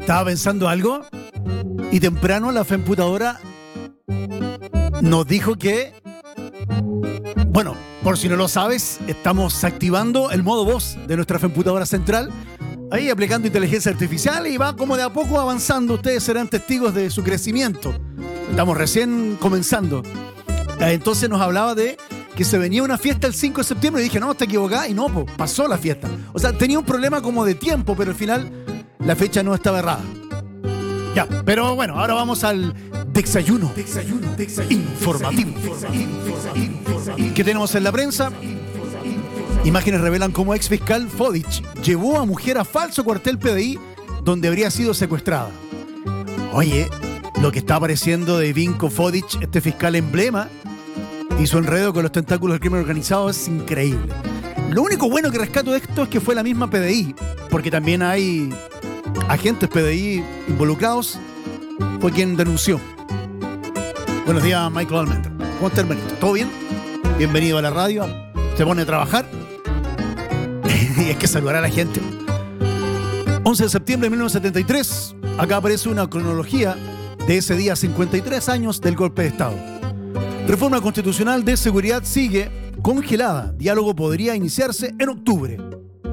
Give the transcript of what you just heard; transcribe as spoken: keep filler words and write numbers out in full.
Estaba pensando algo y temprano la Femputadora nos dijo que, bueno, por si no lo sabes, estamos activando el modo voz de nuestra Femputadora central, ahí aplicando inteligencia artificial y va como de a poco avanzando. Ustedes serán testigos de su crecimiento. Estamos recién comenzando. Entonces nos hablaba de que se venía una fiesta el cinco de septiembre y dije, no, está equivocada, y no, po, pasó la fiesta. O sea, tenía un problema como de tiempo, pero al final la fecha no estaba errada. Ya, pero bueno, ahora vamos al desayuno, desayuno, desayuno informativo. ¿Qué tenemos en la prensa? Imágenes revelan cómo ex fiscal Fodich llevó a mujer a falso cuartel P D I donde habría sido secuestrada. Oye, lo que está apareciendo de Vinko Fodich, este fiscal emblema, y su enredo con los tentáculos del crimen organizado es increíble. Lo único bueno que rescato de esto es que fue la misma P D I, porque también hay agentes P D I involucrados, fue quien denunció. Buenos días, Michael Almendra. ¿Cómo está, hermanito? ¿Todo bien? Bienvenido a la radio. ¿Se pone a trabajar? Y hay que saludar a la gente. once de septiembre de mil novecientos setenta y tres. Acá aparece una cronología de ese día, cincuenta y tres años del golpe de Estado. Reforma constitucional de seguridad sigue congelada. Diálogo podría iniciarse en octubre.